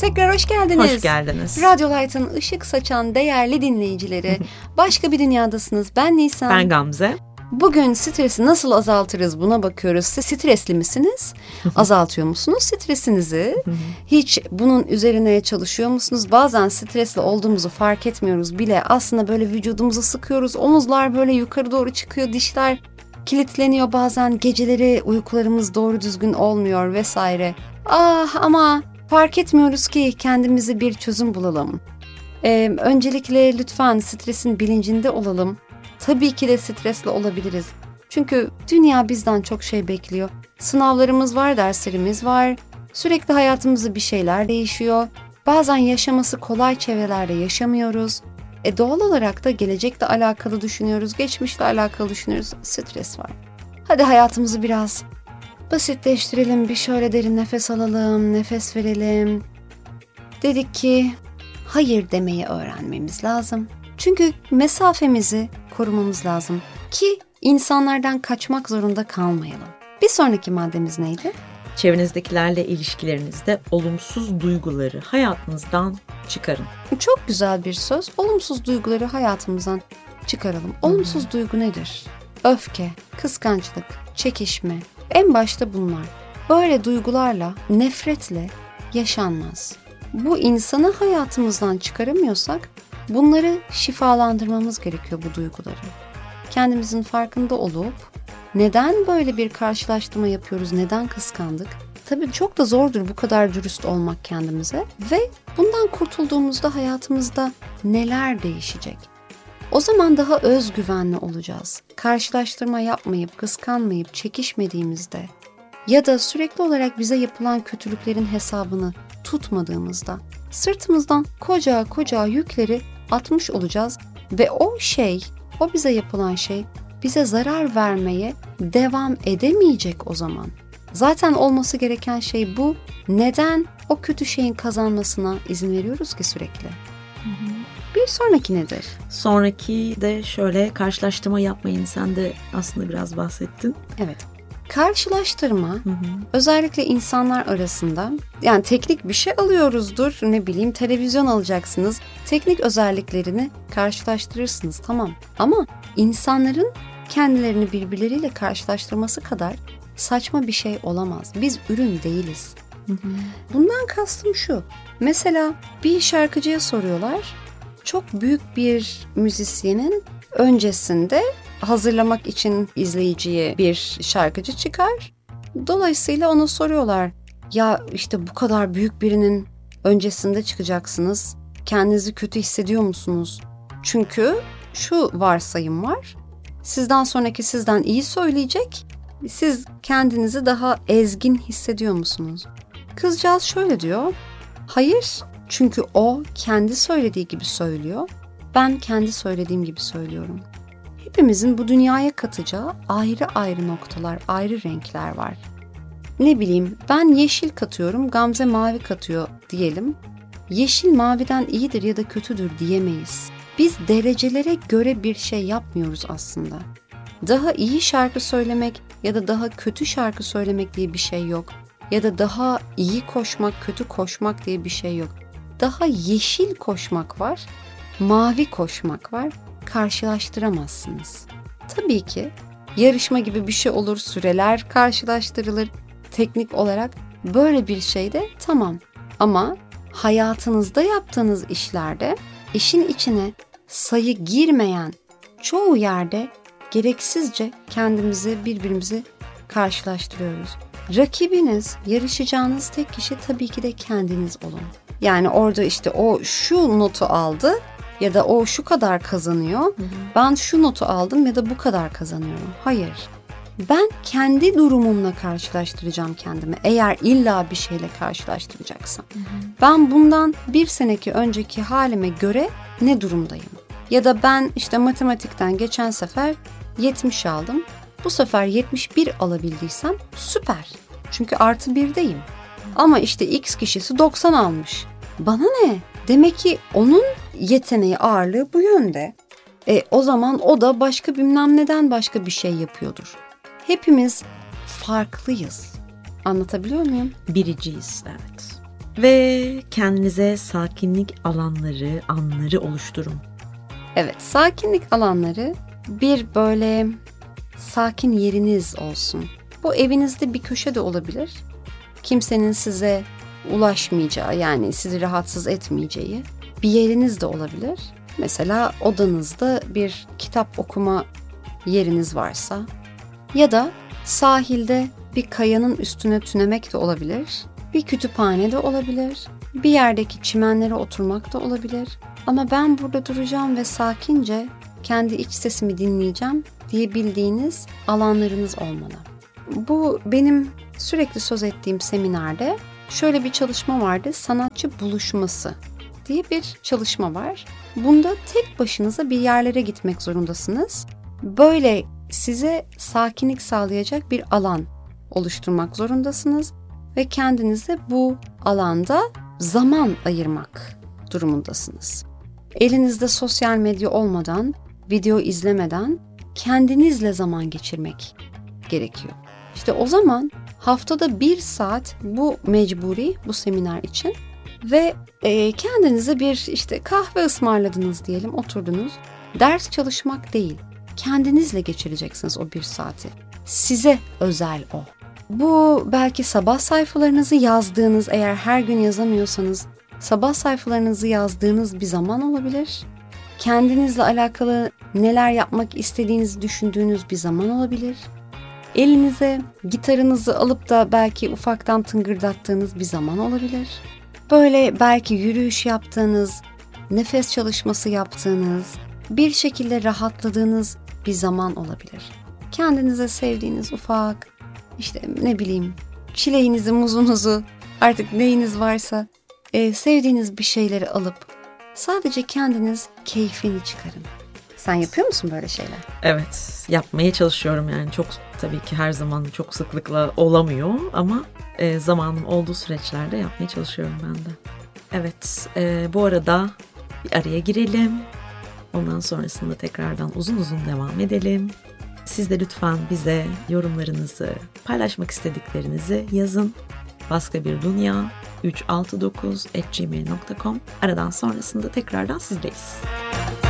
Tekrar hoş geldiniz. Hoş geldiniz. Radyo Light'ın ışık saçan değerli dinleyicileri. Başka bir dünyadasınız. Ben Nisan. Ben Gamze. Bugün stresi nasıl azaltırız buna bakıyoruz. Siz stresli misiniz? Azaltıyor musunuz stresinizi? Hiç bunun üzerine çalışıyor musunuz? Bazen stresli olduğumuzu fark etmiyoruz bile. Aslında böyle vücudumuzu sıkıyoruz. Omuzlar böyle yukarı doğru çıkıyor. Dişler kilitleniyor bazen. Geceleri uykularımız doğru düzgün olmuyor vesaire. Ama fark etmiyoruz ki kendimize bir çözüm bulalım. Öncelikle lütfen stresin bilincinde olalım. Tabii ki de stresli olabiliriz. Çünkü dünya bizden çok şey bekliyor. Sınavlarımız var, derslerimiz var. Sürekli hayatımızda bir şeyler değişiyor. Bazen yaşaması kolay çevrelerde yaşamıyoruz. Doğal olarak da gelecekle alakalı düşünüyoruz, geçmişle alakalı düşünüyoruz. Stres var. Hadi hayatımızı biraz basitleştirelim. Bir şöyle derin nefes alalım, nefes verelim. Dedik ki hayır demeyi öğrenmemiz lazım. Çünkü mesafemizi korumamız lazım ki insanlardan kaçmak zorunda kalmayalım. Bir sonraki maddemiz neydi? Çevrenizdekilerle ilişkilerinizde olumsuz duyguları hayatınızdan çıkarın. Çok güzel bir söz. Olumsuz duyguları hayatımızdan çıkaralım. Olumsuz duygu nedir? Öfke, kıskançlık, çekişme. En başta bunlar. Böyle duygularla, nefretle yaşanmaz. Bu insanı hayatımızdan çıkaramıyorsak bunları şifalandırmamız gerekiyor, bu duyguları. Kendimizin farkında olup neden böyle bir karşılaştırma yapıyoruz, neden kıskandık? Tabii çok da zordur bu kadar dürüst olmak kendimize ve bundan kurtulduğumuzda hayatımızda neler değişecek? O zaman daha özgüvenli olacağız. Karşılaştırma yapmayıp, kıskanmayıp, çekişmediğimizde ya da sürekli olarak bize yapılan kötülüklerin hesabını tutmadığımızda sırtımızdan koca yükleri atmış olacağız ve o bize yapılan şey bize zarar vermeye devam edemeyecek o zaman. Zaten olması gereken şey bu. Neden o kötü şeyin kazanmasına izin veriyoruz ki sürekli? Bir sonraki nedir? Sonraki de şöyle, karşılaştırma yapmayın. Sen de aslında biraz bahsettin. Evet. Karşılaştırma özellikle insanlar arasında, yani teknik bir şey alıyoruzdur, ne bileyim televizyon alacaksınız, teknik özelliklerini karşılaştırırsınız, tamam, ama insanların kendilerini birbirleriyle karşılaştırması kadar saçma bir şey olamaz. Biz ürün değiliz. Bundan kastım şu: mesela bir şarkıcıya soruyorlar, çok büyük bir müzisyenin öncesinde hazırlamak için izleyiciye bir şarkıcı çıkar. Dolayısıyla ona soruyorlar, ya işte bu kadar büyük birinin öncesinde çıkacaksınız, kendinizi kötü hissediyor musunuz? Çünkü şu varsayım var, sizden sonraki sizden iyi söyleyecek, siz kendinizi daha ezgin hissediyor musunuz? Kızcağız şöyle diyor, hayır, çünkü o kendi söylediği gibi söylüyor, ben kendi söylediğim gibi söylüyorum. Hepimizin bu dünyaya katacağı ayrı noktalar, ayrı renkler var. Ne bileyim, ben yeşil katıyorum, Gamze mavi katıyor diyelim. Yeşil maviden iyidir ya da kötüdür diyemeyiz. Biz derecelere göre bir şey yapmıyoruz aslında. Daha iyi şarkı söylemek ya da daha kötü şarkı söylemek diye bir şey yok. Ya da daha iyi koşmak, kötü koşmak diye bir şey yok. Daha yeşil koşmak var, mavi koşmak var. Karşılaştıramazsınız. Tabii ki yarışma gibi bir şey olur, süreler karşılaştırılır. Teknik olarak böyle bir şey de tamam. Ama hayatınızda yaptığınız işlerde işin içine sayı girmeyen çoğu yerde gereksizce birbirimizi karşılaştırıyoruz. Rakibiniz, yarışacağınız tek kişi tabii ki de kendiniz olun. Yani orada işte o şu notu aldı ya da o şu kadar kazanıyor, ben şu notu aldım ya da bu kadar kazanıyorum. Hayır, ben kendi durumumla karşılaştıracağım kendimi, eğer illa bir şeyle karşılaştıracaksam. Ben bundan bir seneki önceki halime göre ne durumdayım? Ya da ben işte matematikten geçen sefer 70 aldım, bu sefer 71 alabildiysem süper. Çünkü artı 1'deyim. Ama işte X kişisi 90 almış. Bana ne? Demek ki onun yeteneği, ağırlığı bu yönde. O zaman o da bilmem neden başka bir şey yapıyordur. Hepimiz farklıyız. Anlatabiliyor muyum? Biriciyiz, evet. Ve kendinize sakinlik anları oluşturun. Evet, sakinlik alanları bir böyle sakin yeriniz olsun. Bu evinizde bir köşe de olabilir. Kimsenin size ulaşmayacağı, yani sizi rahatsız etmeyeceği bir yeriniz de olabilir. Mesela odanızda bir kitap okuma yeriniz varsa ya da sahilde bir kayanın üstüne tünemek de olabilir. Bir kütüphane de olabilir. Bir yerdeki çimenlere oturmak da olabilir. Ama ben burada duracağım ve sakince kendi iç sesimi dinleyeceğim diyebildiğiniz alanlarınız olmalı. Bu benim sürekli söz ettiğim seminerde şöyle bir çalışma vardı. Sanatçı buluşması diye bir çalışma var. Bunda tek başınıza bir yerlere gitmek zorundasınız. Böyle size sakinlik sağlayacak bir alan oluşturmak zorundasınız ve kendinize bu alanda zaman ayırmak durumundasınız. Elinizde sosyal medya olmadan, video izlemeden kendinizle zaman geçirmek gerekiyor. İşte o zaman haftada 1 saat bu mecburi, bu seminer için ve kendinize bir işte kahve ısmarladınız diyelim, oturdunuz. Ders çalışmak değil, kendinizle geçireceksiniz o 1 saati. Size özel o. Bu belki sabah sayfalarınızı yazdığınız, eğer her gün yazamıyorsanız sabah sayfalarınızı yazdığınız bir zaman olabilir. Kendinizle alakalı neler yapmak istediğinizi düşündüğünüz bir zaman olabilir. Elinize gitarınızı alıp da belki ufaktan tıngırdattığınız bir zaman olabilir. Böyle belki yürüyüş yaptığınız, nefes çalışması yaptığınız, bir şekilde rahatladığınız bir zaman olabilir. Kendinize sevdiğiniz ufak, işte ne bileyim, çileğinizi, muzunuzu, artık neyiniz varsa sevdiğiniz bir şeyleri alıp sadece kendiniz keyfini çıkarın. Sen yapıyor musun böyle şeyler? Evet, yapmaya çalışıyorum yani. Çok tabii ki her zaman çok sıklıkla olamıyor ama zamanım olduğu süreçlerde yapmaya çalışıyorum ben de. Evet, bu arada bir araya girelim. Ondan sonrasında tekrardan uzun uzun devam edelim. Siz de lütfen bize yorumlarınızı, paylaşmak istediklerinizi yazın. baskabirdunya369@gmail.com. Aradan sonrasında tekrardan sizdeyiz.